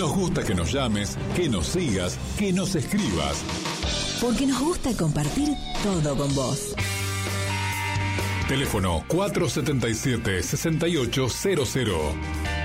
Nos gusta que nos llames, que nos sigas, que nos escribas. Porque nos gusta compartir todo con vos. Teléfono 477-6800.